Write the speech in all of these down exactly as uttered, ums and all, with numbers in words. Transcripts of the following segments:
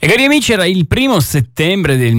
E cari amici, era il primo settembre del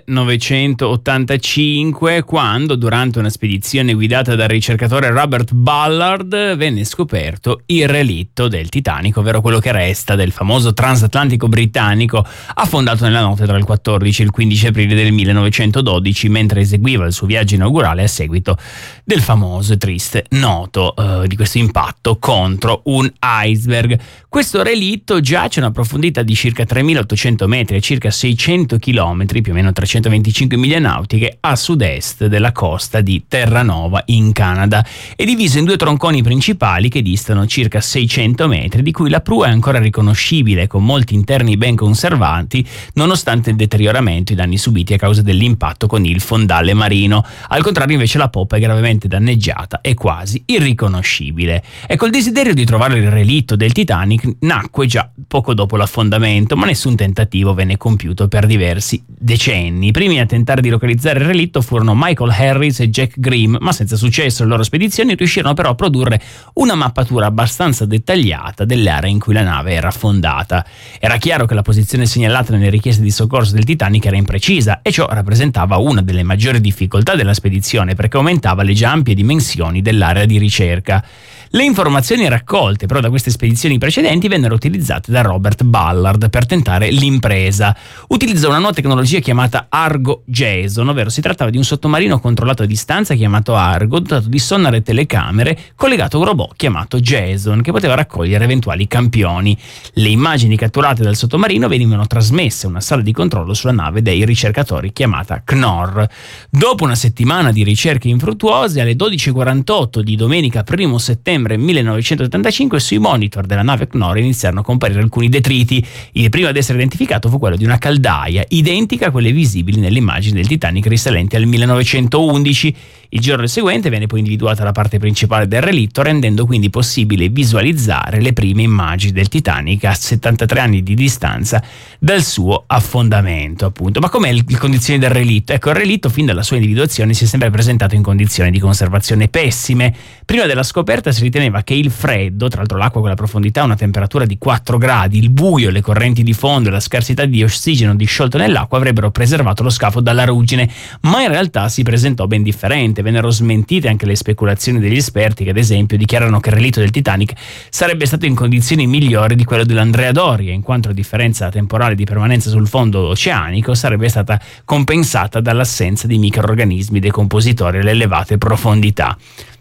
millenovecentottantacinque quando, durante una spedizione guidata dal ricercatore Robert Ballard, venne scoperto il relitto del Titanic, ovvero quello che resta del famoso transatlantico britannico affondato nella notte tra il quattordici e il quindici aprile del millenovecentododici, mentre eseguiva il suo viaggio inaugurale a seguito del famoso e triste noto uh, di questo impatto contro un iceberg. Questo relitto giace a una profondità di circa tremilaottocento metri, a circa seicento chilometri, più o meno trecentoventicinque miglia nautiche, a sud-est della costa di Terranova in Canada. È diviso in due tronconi principali che distano circa seicento metri, di cui la prua è ancora riconoscibile con molti interni ben conservati, nonostante il deterioramento e i danni subiti a causa dell'impatto con il fondale marino. Al contrario, invece, la poppa è gravemente danneggiata e quasi irriconoscibile. Ecco, il desiderio di trovare il relitto del Titanic nacque già poco dopo l'affondamento, ma nessun tentativo venne compiuto per diversi decenni. I primi a tentare di localizzare il relitto furono Michael Harris e Jack Grimm, ma senza successo. Le loro spedizioni riuscirono però a produrre una mappatura abbastanza dettagliata dell'area in cui la nave era affondata. Era chiaro che la posizione segnalata nelle richieste di soccorso del Titanic era imprecisa, e ciò rappresentava una delle maggiori difficoltà della spedizione, perché aumentava le già ampie dimensioni dell'area di ricerca. Le informazioni raccolte però da queste spedizioni precedenti vennero utilizzate da Robert Ballard per tentare l'impresa. Utilizzò una nuova tecnologia chiamata Argo Jason, ovvero si trattava di un sottomarino controllato a distanza chiamato Argo, dotato di sonar e telecamere, collegato a un robot chiamato Jason, che poteva raccogliere eventuali campioni. Le immagini catturate dal sottomarino venivano trasmesse a una sala di controllo sulla nave dei ricercatori chiamata C N O R. Dopo una settimana di ricerche infruttuose, alle dodici e quarantotto di domenica primo settembre millenovecentottantacinque, sui monitor della nave C N O R iniziarono a comparire alcuni detriti. Il primo ad essere identificato fu quello di una caldaia, identica a quelle visibili nelle immagini del Titanic risalenti al millenovecentoundici. Il giorno seguente venne poi individuata la parte principale del relitto, rendendo quindi possibile visualizzare le prime immagini del Titanic a settantatré anni di distanza dal suo affondamento, appunto. Ma com'è le condizioni del relitto? Ecco, il relitto fin dalla sua individuazione si è sempre presentato in condizioni di conservazione pessime. Prima della scoperta si riteneva che il freddo, tra l'altro l'acqua a quella profondità ha una temperatura di quattro gradi, il buio, le correnti di fondo e la scarsità di ossigeno disciolto nell'acqua avrebbero preservato lo scafo dalla ruggine, ma in realtà si presentò ben differente. Vennero smentite anche le speculazioni degli esperti che, ad esempio, dichiarano che il relitto del Titanic sarebbe stato in condizioni migliori di quello dell'Andrea Doria, in quanto la differenza temporale di permanenza sul fondo oceanico sarebbe stata compensata dall'assenza di microrganismi decompositori alle elevate profondità.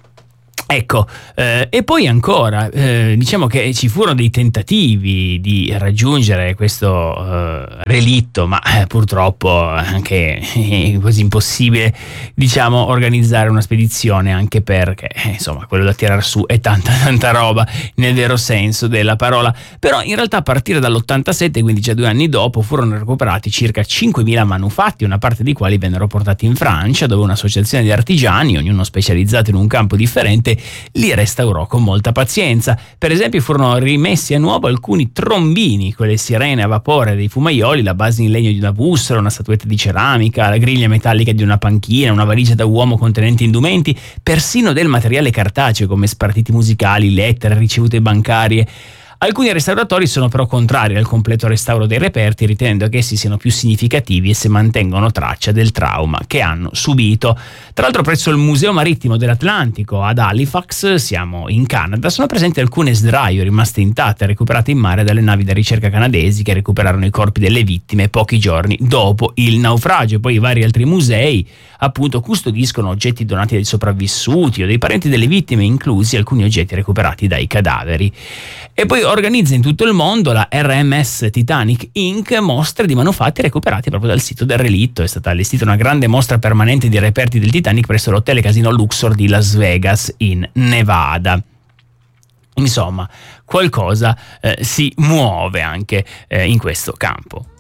Ecco, eh, e poi ancora, eh, diciamo che ci furono dei tentativi di raggiungere questo eh, relitto, ma eh, purtroppo anche è quasi impossibile, diciamo, organizzare una spedizione, anche perché, eh, insomma, quello da tirare su è tanta tanta roba, nel vero senso della parola. Però in realtà a partire dall'ottantasette, quindi già due anni dopo, furono recuperati circa cinquemila manufatti, una parte dei quali vennero portati in Francia, dove un'associazione di artigiani, ognuno specializzato in un campo differente, li restaurò con molta pazienza. Per esempio furono rimessi a nuovo alcuni trombini, quelle sirene a vapore dei fumaioli, la base in legno di una bussola, una statuetta di ceramica, la griglia metallica di una panchina, una valigia da uomo contenente indumenti, persino del materiale cartaceo come spartiti musicali, lettere, ricevute bancarie. Alcuni restauratori sono però contrari al completo restauro dei reperti, ritenendo che essi siano più significativi e se mantengono traccia del trauma che hanno subito. Tra l'altro, presso il Museo Marittimo dell'Atlantico ad Halifax, siamo in Canada, sono presenti alcune sdraio rimaste intatte, recuperate in mare dalle navi da ricerca canadesi, che recuperarono i corpi delle vittime pochi giorni dopo il naufragio. Poi vari altri musei, appunto, custodiscono oggetti donati dai sopravvissuti o dei parenti delle vittime, inclusi alcuni oggetti recuperati dai cadaveri. E poi organizza in tutto il mondo la R M S Titanic Incorporated mostre di manufatti recuperati proprio dal sito del relitto. È stata allestita una grande mostra permanente di reperti del Titanic presso l'hotel Casino Luxor di Las Vegas in Nevada. Insomma, qualcosa eh, si muove anche eh, in questo campo.